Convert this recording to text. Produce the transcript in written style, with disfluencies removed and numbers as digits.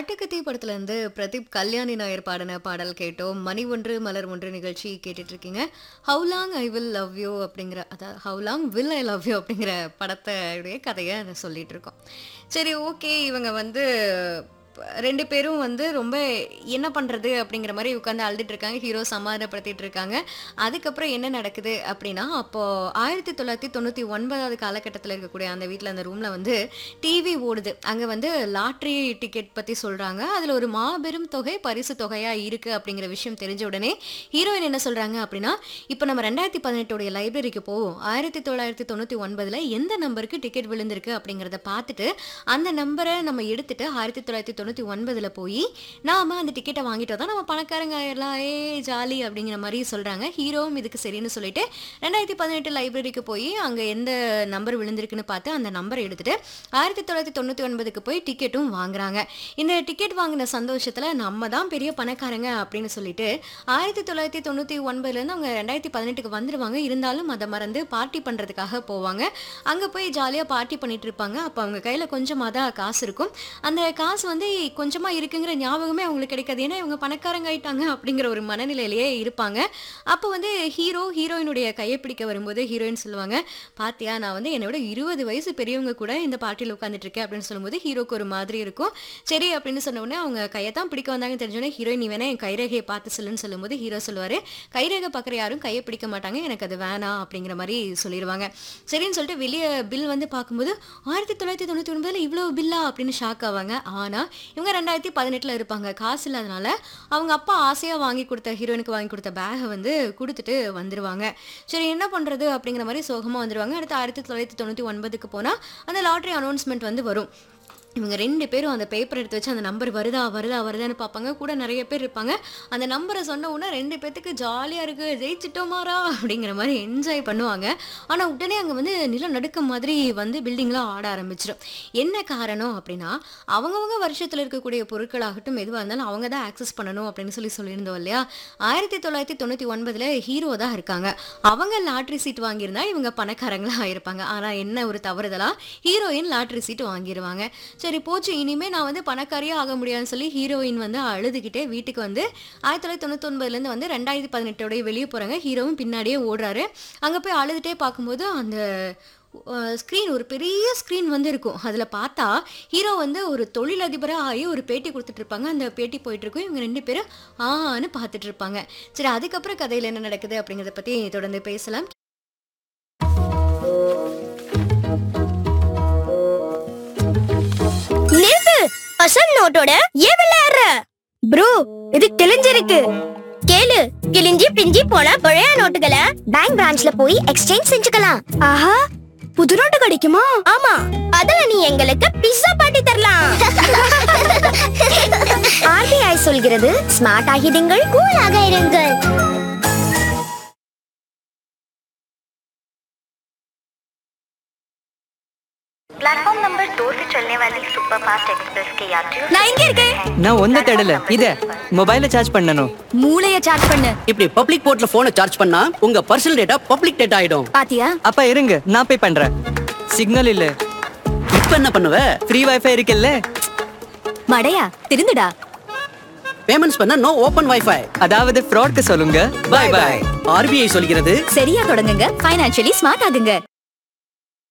காட்டுக்கத்தி படத்துல இருந்து பிரதீப் கல்யாணி நாயர் பாடின பாடல் கேட்டோம். மணி ஒன்று மலர் ஒன்று நிகழ்ச்சி கேட்டுட்டு இருக்கீங்க. How long I will love you அப்படிங்கிற அதாவது how long will I love you அப்படிங்கிற படத்தையுடைய கதையை சொல்லிட்டு இருக்கோம். சரி, ஓகே. இவங்க ரெண்டு பேரும் ரொம்ப என்ன பண்றது அப்படிங்கிற மாதிரி உட்காந்து அழுதுட்டு இருக்காங்க. ஹீரோ சமாதானப்படுத்திட்டு இருக்காங்க. அதுக்கப்புறம் என்ன நடக்குது அப்படின்னா, அப்போ 1999 காலகட்டத்தில் இருக்கக்கூடிய அந்த வீட்டில் அந்த ரூம்ல டிவி ஓடுது. அங்க லாட்ரி டிக்கெட் பத்தி சொல்றாங்க. அதுல ஒரு மாபெரும் தொகை பரிசு தொகையா இருக்கு அப்படிங்கிற விஷயம் தெரிஞ்ச உடனே ஹீரோயின் என்ன சொல்றாங்க அப்படின்னா, இப்போ நம்ம 2018 லைப்ரரிக்கு போவோம். 1999 எந்த நம்பருக்கு டிக்கெட் விழுந்திருக்கு அப்படிங்கிறத பார்த்துட்டு அந்த நம்பரை நம்ம எடுத்துட்டு 1999 போய் நாம அந்த டிக்கெட்டை வாங்கிட்டு தான் நம்ம பணக்காரங்க ஆயிரலாம், ஜாலி அப்படிங்கிற மாதிரி சொல்றாங்க. ஹீரோவும் இதுக்கு சரின்னு சொல்லிட்டு 2018 லைப்ரரிக்கு போய் அங்க எந்த நம்பர் விழுந்திருக்குன்னு பார்த்து அந்த நம்பரை எடுத்துட்டு 1999 போய் டிக்கெட்டும் வாங்குறாங்க. இந்த டிக்கெட் வாங்கின சந்தோஷத்துல நம்ம தான் பெரிய பணக்காரங்க அப்படின்னு சொல்லிட்டு 1999 அவங்க 2018 வந்துருவாங்க. இருந்தாலும் அதை மறந்து பார்ட்டி பண்றதுக்காக போவாங்க. அங்க போய் ஜாலியா பார்ட்டி பண்ணிட்டு இருப்பாங்க. அப்ப அவங்க கையில கொஞ்சமா தான் காசு இருக்கும். அந்த காசு கொஞ்சமா இருக்குங்கிற ஞாபகமே அவங்களுக்கு கிடைக்காது. ஏன்னா இவங்க பணக்காரங்க ஆயிட்டாங்க அப்படிங்கிற ஒரு மனநிலையிலேயே இருப்பாங்க. அப்போ ஹீரோயினுடைய கையை பிடிக்க வரும்போது ஹீரோயின் சொல்லுவாங்க, பாத்தியா நான் என்னோட 20 வயசு பெரியவங்க கூட இந்த பார்ட்டியில் உட்காந்துட்டு இருக்கேன் அப்படின்னு சொல்லும்போது ஹீரோக்கு ஒரு மாதிரி இருக்கும். சரி அப்படின்னு சொன்ன உடனே அவங்க கையை தான் பிடிக்க வந்தாங்க தெரிஞ்சோடனே ஹீரோயின் நீ வேணா என் கைரேகையை பார்த்து சொல்லுன்னு சொல்லும்போது ஹீரோ சொல்லுவாரு, கைரேகை பார்க்குற யாரும் கையை பிடிக்க மாட்டாங்க, எனக்கு அது வேணாம் அப்படிங்கிற மாதிரி சொல்லிடுவாங்க. சரின்னு சொல்லிட்டு வெளியே பில் பார்க்கும்போது 1999 இவ்வளவு பில்லா அப்படின்னு ஷாக் ஆவாங்க. ஆனா இவங்க 2018 இருப்பாங்க. காசு இல்லாதனால அவங்க அப்பா ஆசையா ஹீரோயினுக்கு வாங்கி கொடுத்த பேகை கொடுத்துட்டு வந்துருவாங்க. சரி என்ன பண்றது அப்படிங்கிற மாதிரி சோகமா வந்துருவாங்க. அடுத்து 1999 போனா அந்த லாட்டரி அனௌன்ஸ்மெண்ட் வரும். இவங்க ரெண்டு பேரும் அந்த பேப்பர் எடுத்து வச்சு அந்த நம்பர் வருதான்னு பார்ப்பாங்க. கூட நிறைய பேர் இருப்பாங்க. அந்த நம்பரை சொன்ன உடனே ரெண்டு பேத்துக்கு ஜாலியா இருக்கு, ஜெயிச்சிட்டோமாரா அப்படிங்கிற மாதிரி என்ஜாய் பண்ணுவாங்க. ஆனா உடனே அங்க நிலம் நடுக்க மாதிரி பில்டிங்லாம் ஆட ஆரம்பிச்சிடும். என்ன காரணம் அப்படின்னா, அவங்கவுங்க வருஷத்துல இருக்கக்கூடிய பொருட்களாகட்டும் எதுவாக இருந்தாலும் அவங்க தான் ஆக்சஸ் பண்ணணும் அப்படின்னு சொல்லியிருந்தோம் இல்லையா. 1999 ஹீரோ தான் இருக்காங்க. அவங்க லாட்ரி சீட் வாங்கியிருந்தா இவங்க பணக்காரங்களா ஆயிருப்பாங்க. ஆனா என்ன ஒரு தவறுதலா ஹீரோயின் லாட்ரி சீட் வாங்கிடுவாங்க. சரி போச்சு, இனிமே நான் பணக்காரியா ஆக முடியாதுன்னு சொல்லி ஹீரோயின் அழுதுகிட்டே வீட்டுக்கு 1999 2018 வெளியே போறாங்க. ஹீரோவும் பின்னாடியே ஓடுறாரு. அங்க போய் அழுதுட்டே பார்க்கும்போது அந்த ஸ்க்ரீன் ஒரு பெரிய ஸ்க்ரீன் இருக்கும். அதில் பார்த்தா ஹீரோ ஒரு தொழிலதிபராக ஆகி ஒரு பேட்டி கொடுத்துட்டு இருப்பாங்க. அந்த பேட்டி போயிட்டு இருக்கும். இவங்க ரெண்டு பேரும் ஆன்னு பார்த்துட்டு இருப்பாங்க. சரி, அதுக்கப்புறம் கதையில் என்ன நடக்குது அப்படிங்கிறத பற்றி தொடர்ந்து பேசலாம். அசல் நோட்டோட ஏன் விளையாடுற ப்ரோ? இது கிழிஞ்சிருக்கு. கேளு, கிழிஞ்சி பிஞ்சி போன பழைய நோட்டுகளை பேங்க் பிரான்ச்ல போய் எக்ஸ்சேஞ்ச் செஞ்சுக்கலாம். ஆஹா, புது நோட்டு கிடைக்குமா? ஆமா, அதுல நீ எங்களுக்கு பிஸ்ஸா பார்ட்டி தரலாம். ஆர்பிஐ சொல்கிறது, ஸ்மார்ட் ஆகிடுங்கள், கூலாக இருங்கள். प्लेटफॉर्म नंबर 2 से चलने वाली सुपर फास्ट एक्सप्रेस के यात्रियों நான் இங்க இருக்கேன். நான் ஒண்ணு தேடல. இத மொபைலை சார்ஜ் பண்ணனும். மூளைய சார்ஜ் பண்ணு. இப்படி பப்ளிக் போர்ட்ல போனை சார்ஜ் பண்ணா உங்க பர்சனல் டேட்டா பப்ளிக் டேட்டா ஆயிடும். பாத்தியா? அப்ப இருங்க, நான் பே பண்றேன். சிக்னல் இல்ல. இப்ப என்ன பண்ணுவ? ஃப்ரீ வைஃபை இருக்குல்ல. மடையா, திருந்துடா. பேமெண்ட்ஸ் பண்ண நோ ஓபன் வைஃபை. அதாவது ஃப்ராட்க்கு சொல்லுங்க. By by. ஆர்பிஐ சொல்கிறது, சரியா தொடங்குங்க, ஃபைனான்சியலி ஸ்மார்ட் ஆகுங்க.